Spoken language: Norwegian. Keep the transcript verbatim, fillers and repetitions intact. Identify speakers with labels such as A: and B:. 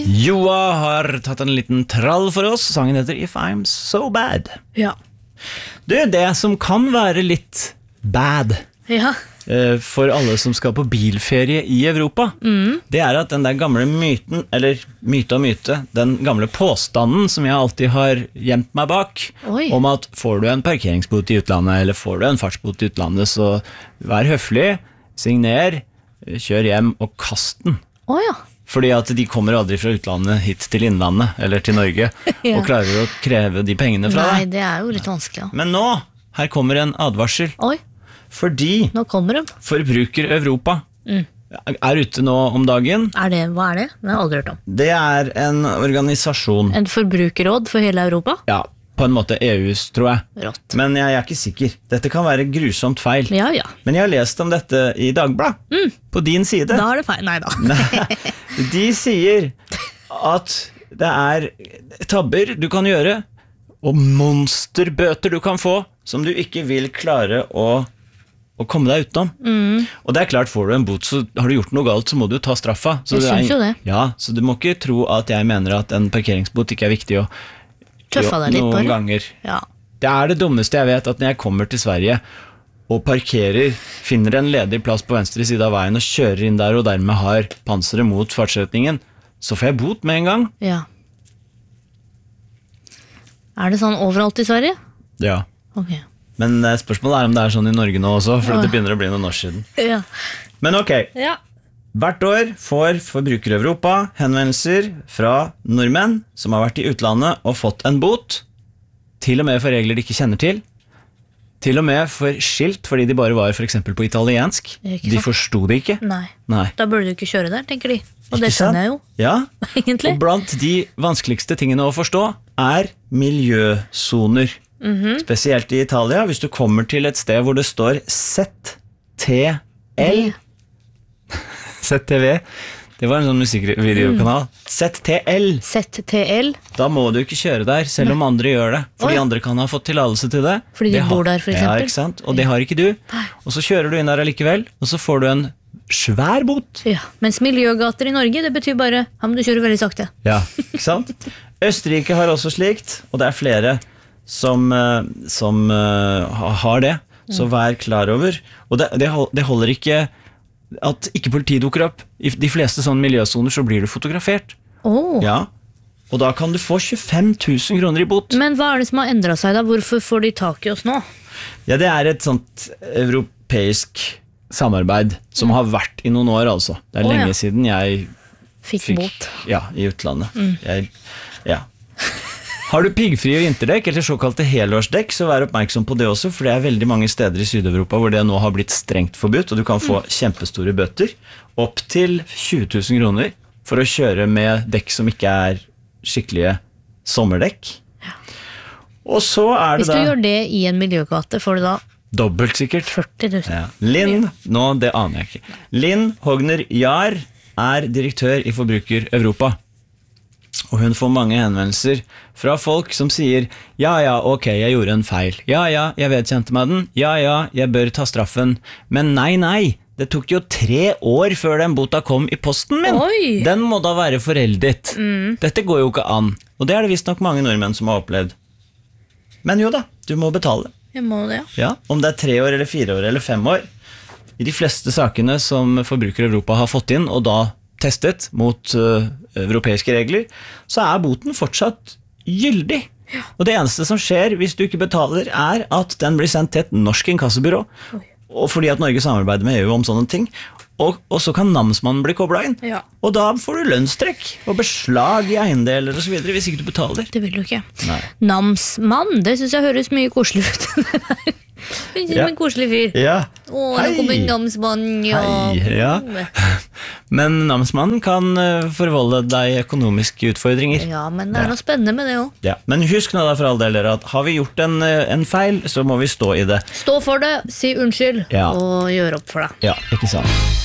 A: Joa har tatt en liten trall for oss. Sangen heter If I'm So Bad.
B: Ja.
A: Du, det som kan være litt bad
B: Ja.
A: eh, for alle som skal på bilferie i Europa,
B: Mm.
A: det er at den der gamle myten, eller myte og myte, den gamle påstanden som jeg alltid har gjemt meg bak,
B: Oi.
A: om at får du en parkeringsbot i utlandet, eller får du en fartsbot i utlandet, så vær høflig, signer, kjør hjem og kast den.
B: Åja.
A: Fordi at de kommer aldri fra utlandet hit til innlandet, eller til Norge,
B: Ja.
A: og klarer å kreve de pengene fra
B: Nei,
A: deg.
B: det er jo litt vanskelig. Ja.
A: Men nå, her kommer en advarsel,
B: Oi,
A: fordi
B: nå kommer de.
A: Forbruker Europa
B: Mm.
A: er ute nå om dagen.
B: Er det, hva er det? Det har jeg aldri hørt om.
A: Det er en organisasjon,
B: En forbrukerråd for hele Europa?
A: ja, på en måte E U's, tror jeg.
B: Rått.
A: Men jeg er ikke sikker. Dette kan være grusomt feil.
B: Ja, ja.
A: Men jeg har lest om dette i Dagblad, på din side.
B: Da er det feil. Nei da.
A: De sier at det er tabber du kan gjøre, og monsterbøter du kan få, som du ikke vil klare å, å komme deg utenom.
B: Mm.
A: Og det er klart, får du en bot, så har du gjort noe galt, så må du ta straffa. Så
B: Jeg
A: det er-
B: synes jo det.
A: Ja, så du må ikke tro at jeg mener at en parkeringsbot ikke er viktig å
B: Tøffa deg litt på
A: noen
B: det.
A: ganger.
B: Ja.
A: Det er det dummeste jeg vet, at når jeg kommer til Sverige og parkerer, finner en ledig plass på venstre side av veien og kjører inn der og dermed har panseret mot fartsretningen, så får jeg bot med en gang.
B: Ja. Er det sånn overalt i Sverige?
A: Ja.
B: Ok.
A: Men eh, spørsmålet er om det er sånn i Norge nå også, for
B: Ja.
A: det begynner å bli noen år siden.
B: Ja.
A: Men ok,
B: Ja.
A: hvert år får Forbruker Europa henvendelser fra nordmenn som har vært i utlandet og fått en bot, til og med for regler de ikke kjenner til, til og med for skilt fordi de bare var for eksempel på italiensk.
B: Ikke
A: De
B: sant?
A: forsto det ikke.
B: Nei.
A: Nei.
B: Da burde du ikke kjøre der, tenker de. Og det
A: Ikke sant?
B: skjønner jeg jo,
A: Ja,
B: egentlig.
A: og blant de vanskeligste tingene å forstå er miljøsoner.
B: Mhm.
A: Spesielt i Italia, hvis du kommer til et sted hvor det står Z T L, Z T V, det var en sånn musikkvideokanal, Z T L,
B: Z T L.
A: da må du ikke kjøre der, selv om andre gjør det. For
B: Oi.
A: de andre kan ha fått tillatelse til det.
B: Fordi de
A: Det har-
B: bor der, for
A: Ja,
B: eksempel.
A: ikke sant? Og det har ikke du. Og så kjører du inn der allikevel, og så får du en svær bot.
B: Ja. Mens miljøgater i Norge, det betyr bare ja, men du kjører veldig sakte.
A: Ja, ikke sant? Østerrike har også slikt, og det er flere som, eh, som eh, ha- har det. Så vær klar over. Og det, det hol- det holder ikke at ikke politiet dukker opp. I de fleste sånne miljøsoner så blir du fotografert.
B: Åh.
A: Ja. Og da kan du få tjuefem tusen kroner i bot.
B: Men hva er det som har endret seg da? Hvorfor får de tak i oss nå?
A: Ja, det er et sånt europeisk samarbeid som har vært i noen år, altså. Det er
B: Å, ja.
A: lenge siden jeg
B: Fikk,
A: fikk
B: bot.
A: Ja, i utlandet. Jeg, ja. Har du piggfrie vinterdekk eller såkalte helårsdekk, så vær oppmerksom på det også, for det er veldig mange steder i Syd-Europa hvor det nå har blitt strengt forbudt, og du kan få kjempestore bøter, opp til tjue tusen kroner, for å kjøre med dekk som ikke er skikkelige sommerdekk. Og så er det
B: Hvis du
A: da
B: gjør det i en miljøgate, får du da
A: dobbelt sikkert.
B: førti tusen.
A: Ja. Linn, nå det aner jeg ikke. Linn Hogner Jahr er direktør i Forbruker Europa. Og hun får mange henvendelser fra folk som sier ja, ja, ok, jeg gjorde en feil. Ja, ja, jeg vedkjente meg den. Ja, ja, jeg bør ta straffen. Men nei, nei, det tok jo tre år før den bota kom i posten min.
B: Oi!
A: Den må da være foreldet. Dette går jo ikke an. Og det er det visst nok mange nordmenn som har opplevd. Men jo da, du må betale.
B: Jeg må det, ja.
A: Ja, om det er tre år eller fire år eller fem år. I de fleste sakene som Forbruker Europa har fått inn, og da testet mot uh, europeiske regler, så er boten fortsatt gyldig. Og det eneste som skjer hvis du ikke betaler, er at den blir sendt til et norsk inkassobyrå. Og fordi at Norge samarbeider med E U om sånne ting. Og, og så kan namsmannen bli koblet inn.
B: Ja.
A: Og da får du lønnstrekk og beslag i eiendeler og så videre hvis ikke du betaler.
B: Det vil du ikke.
A: Nei.
B: Namsmann, det synes jeg høres mye koselig ut. Det er
A: Ja.
B: en koselig fyr.
A: Ja.
B: Å, nå kommer namsmann, ja.
A: Hei, ja. Men namsmannen kan eh, forvolde deg økonomiske utfordringer.
B: Ja, men det er noe spennende med det også.
A: Ja. Men husk nå da for all del dere at har vi gjort en, eh, en feil, så må vi stå i det.
B: Stå for det, si unnskyld,
A: Ja.
B: og gjør opp for deg.
A: Ja, ikke sant?